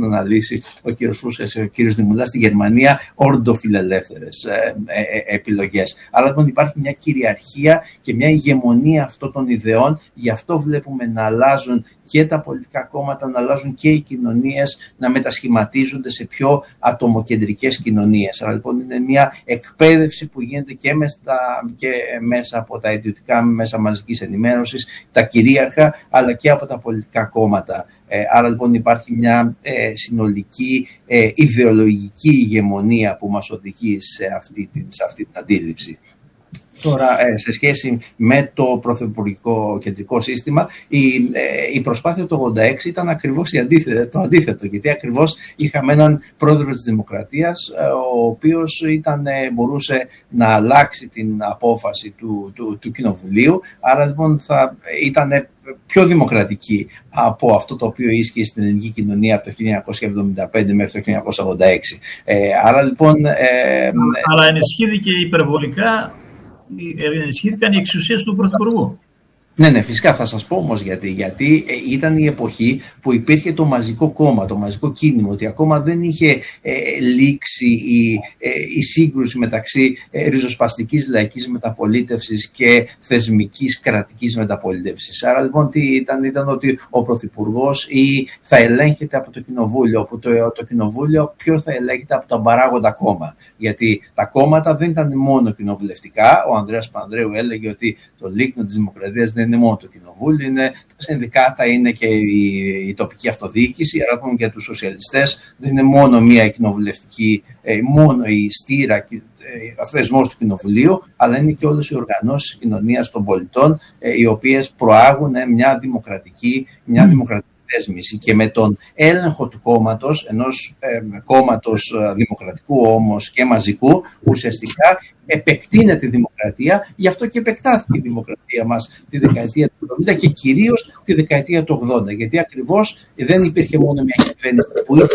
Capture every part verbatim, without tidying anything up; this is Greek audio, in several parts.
είχαν αναλύσει ο κύριος Φούσκας και ο κύριος Δημουλάς στη Γερμανία ορντοφιλελεύθερες ε, ε, επιλογές. Άρα λοιπόν υπάρχει μια κυριαρχία και μια ηγεμονία αυτών των ιδεών, γι' αυτό βλέπουμε να αλλάζουν και τα πολιτικά κόμματα, να αλλάζουν και οι κοινωνίες, να μετασχηματίζονται σε πιο ατομοκεντρικές κοινωνίες. Άρα λοιπόν είναι μια εκπαίδευση που γίνεται και μέσα, και μέσα από τα ιδιωτικά μέσα μαζικής ενημέρωσης, τα κυρίαρχα, αλλά και από τα πολιτικά κόμματα. Ε, άρα λοιπόν υπάρχει μια ε, συνολική ε, ιδεολογική ηγεμονία που μας οδηγεί σε αυτή την, σε αυτή την αντίληψη. Τώρα, σε σχέση με το πρωθυπουργικό κεντρικό σύστημα, η, η προσπάθεια του ογδόντα έξι ήταν ακριβώς το αντίθετο, γιατί ακριβώς είχαμε έναν πρόεδρο της Δημοκρατίας, ο οποίος ήταν, μπορούσε να αλλάξει την απόφαση του, του, του Κοινοβουλίου, άρα λοιπόν θα ήταν πιο δημοκρατική από αυτό το οποίο ίσχυε στην ελληνική κοινωνία από το χίλια εννιακόσια εβδομήντα πέντε μέχρι το χίλια εννιακόσια ογδόντα έξι. Ε, άρα λοιπόν... Ε, Αλλά ενισχύθηκε υπερβολικά... ενισχύθηκαν οι εξουσίες του Πρωθυπουργού. Ναι, ναι, φυσικά θα σας πω όμως γιατί. Γιατί ήταν η εποχή που υπήρχε το μαζικό κόμμα, το μαζικό κίνημα, ότι ακόμα δεν είχε ε, λήξει η, ε, η σύγκρουση μεταξύ ε, ριζοσπαστικής λαϊκής μεταπολίτευσης και θεσμικής κρατικής μεταπολίτευσης. Άρα λοιπόν τι ήταν, ήταν ότι ο Πρωθυπουργός ή θα ελέγχεται από το Κοινοβούλιο, όπου το, το Κοινοβούλιο ποιο θα ελέγχεται από τον παράγοντα κόμμα. Γιατί τα κόμματα δεν ήταν μόνο κοινοβουλευτικά. Ο Ανδρέας Παπανδρέου έλεγε ότι το λίκνο της Δημοκρατίας δεν είναι μόνο το Κοινοβούλιο, είναι τα συνδικάτα, είναι και η, η τοπική αυτοδιοίκηση. Άρα λοιπόν για τους σοσιαλιστές δεν είναι μόνο μία κοινοβουλευτική, ε, μόνο η στήρα, ε, ο θεσμός του Κοινοβουλίου, αλλά είναι και όλες οι οργανώσεις της κοινωνίας των πολιτών, ε, οι οποίες προάγουν ε, μια δημοκρατική, μια δημοκρατική θέσμηση. Και με τον έλεγχο του κόμματος, ενός ε, κόμματος ε, δημοκρατικού όμως και μαζικού, ουσιαστικά επεκτείνεται η δημοκρατία, γι' αυτό και επεκτάθηκε η δημοκρατία μας τη δεκαετία του εβδομήντα και κυρίως τη δεκαετία του ογδόντα. Γιατί ακριβώς δεν υπήρχε μόνο μια κυβέρνηση που ήρθε,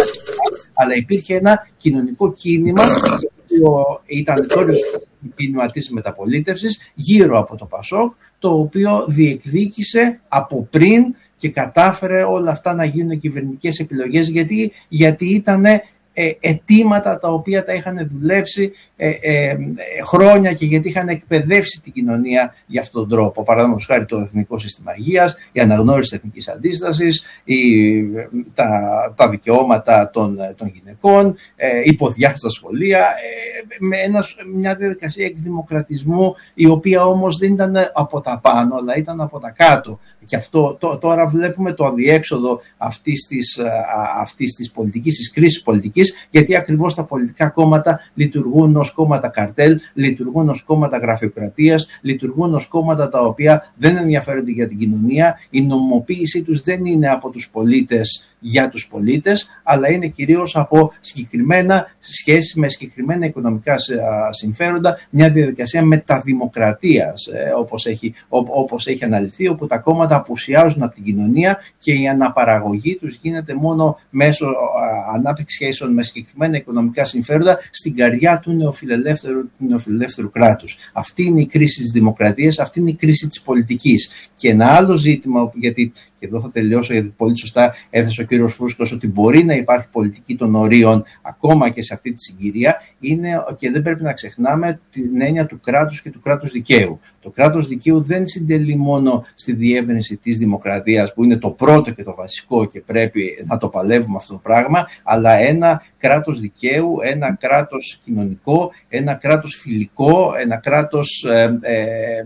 αλλά υπήρχε ένα κοινωνικό κίνημα, το οποίο ήταν το κίνημα της μεταπολίτευσης γύρω από το Πασόκ, το οποίο διεκδίκησε από πριν και κατάφερε όλα αυτά να γίνουν κυβερνητικές επιλογές, γιατί, γιατί ήταν ε, αιτήματα τα οποία τα είχαν δουλέψει ε, ε, χρόνια και γιατί είχαν εκπαιδεύσει την κοινωνία για αυτόν τον τρόπο. Παραδείγματος χάρη το Εθνικό Σύστημα Υγείας, η αναγνώριση της εθνικής αντίστασης, η, τα, τα δικαιώματα των, των γυναικών, ε, η ποδιά στα σχολεία, ε, με ένα, μια διαδικασία εκδημοκρατισμού, η οποία όμως δεν ήταν από τα πάνω, αλλά ήταν από τα κάτω. Και αυτό το, τώρα βλέπουμε το αδιέξοδο αυτής της, αυτής της πολιτικής, της κρίσης πολιτικής, γιατί ακριβώς τα πολιτικά κόμματα λειτουργούν ως κόμματα καρτέλ, λειτουργούν ως κόμματα γραφειοκρατίας, λειτουργούν ως κόμματα τα οποία δεν ενδιαφέρονται για την κοινωνία. Η νομιμοποίησή τους δεν είναι από τους πολίτες για τους πολίτες, αλλά είναι κυρίως από συγκεκριμένα σχέσεις με συγκεκριμένα οικονομικά συμφέροντα, μια διαδικασία μεταδημοκρατίας, όπως έχει, όπως έχει αναλυθεί, όπου τα κόμματα απουσιάζουν από την κοινωνία και η αναπαραγωγή τους γίνεται μόνο μέσω ανάπτυξης σχέσεων με συγκεκριμένα οικονομικά συμφέροντα στην καρδιά του νεοφιλελεύθερου, του νεοφιλελεύθερου κράτους. Αυτή είναι η κρίση της δημοκρατίας, αυτή είναι η κρίση της πολιτικής. Και ένα άλλο ζήτημα, γιατί και εδώ θα τελειώσω, γιατί πολύ σωστά έθεσε ο κύριος Φούσκος ότι μπορεί να υπάρχει πολιτική των ορίων ακόμα και σε αυτή τη συγκυρία, είναι, και δεν πρέπει να ξεχνάμε την έννοια του κράτους και του κράτους δικαίου. Το κράτος δικαίου δεν συντελεί μόνο στη διεύρυνση της δημοκρατίας, που είναι το πρώτο και το βασικό και πρέπει να το παλεύουμε αυτό το πράγμα, αλλά ένα κράτος δικαίου, ένα κράτος κοινωνικό, ένα κράτος φιλικό, ένα κράτος ε, ε, ε,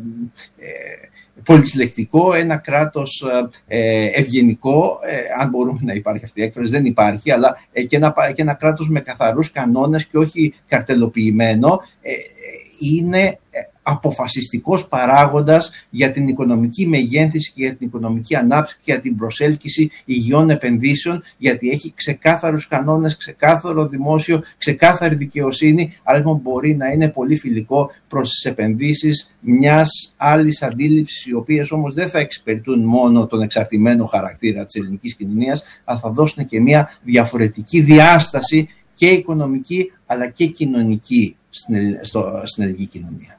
πολυσυλλεκτικό, ένα κράτος ε, ευγενικό, ε, αν μπορούμε να υπάρχει αυτή η έκφραση, δεν υπάρχει, αλλά ε, και, ένα, και ένα κράτος με καθαρούς κανόνες και όχι καρτελοποιημένο, ε, είναι αποφασιστικός παράγοντας για την οικονομική μεγέθυνση και για την οικονομική ανάπτυξη και για την προσέλκυση υγιών επενδύσεων, γιατί έχει ξεκάθαρους κανόνες, ξεκάθαρο δημόσιο, ξεκάθαρη δικαιοσύνη, αλλά λοιπόν μπορεί να είναι πολύ φιλικό προς τις επενδύσεις μιας άλλης αντίληψης, οι οποίες όμως δεν θα εξυπηρετούν μόνο τον εξαρτημένο χαρακτήρα της ελληνικής κοινωνίας, αλλά θα δώσουν και μια διαφορετική διάσταση και οικονομική αλλά και κοινωνική στην, στο, στην ελληνική κοινωνία.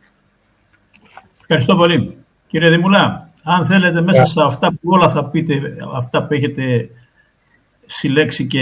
Ευχαριστώ πολύ. Κύριε Δημουλά, αν θέλετε μέσα σε αυτά που όλα θα πείτε, αυτά που έχετε συλλέξει και